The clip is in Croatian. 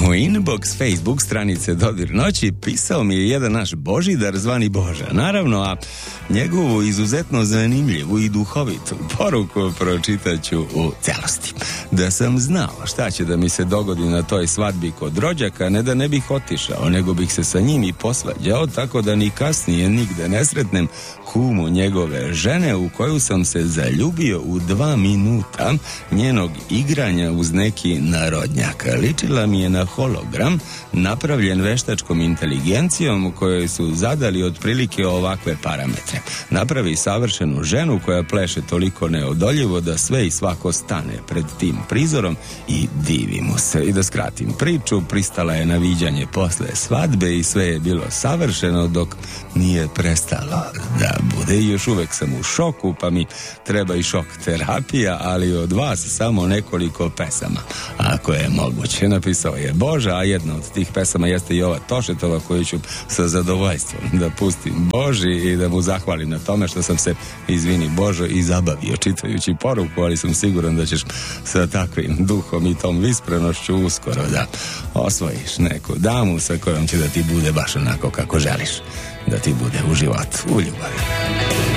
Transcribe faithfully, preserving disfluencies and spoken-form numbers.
inbox Facebook stranice Dodir noći pisao mi je jedan naš Božidar zvani Boža. Naravno, a njegovu izuzetno zanimljivu i duhovitu poruku pročitat ću u celosti. Da sam znao šta će da mi se dogodi na toj svadbi kod rođaka, ne da ne bih otišao, nego bih se sa njim i posvađao, tako da ni kasnije nigde ne sretnem kumu njegove žene u koju sam se zaljubio u dva minuta njenog igranja uz neki narodnjak. Ličila mi je na hologram napravljen veštačkom inteligencijom u kojoj su zadali otprilike ovakve parametre. Napravi savršenu ženu koja pleše toliko neodoljivo da sve i svako stane pred tim prizorom i divi mu se. I da skratim priču, pristala je na viđanje posle svadbe i sve je bilo savršeno dok nije prestalo da bude. I još uvek sam u šoku, pa mi treba i šok terapija, ali od vas samo nekoliko pesama, ako je moguće. Napisao je Boža, a jedna od tih pesama jeste i ova Tošetova koju ću sa zadovoljstvom da pustim Boži i da mu zahvalim na tome što sam se, izvini Božo, i zabavio čitajući poruku, ali sam siguran da ćeš sa takvim duhom i tom visprenošću uskoro da osvojiš neku damu sa kojom će da ti bude baš onako kako želiš da ti bude u životu, u ljubavi.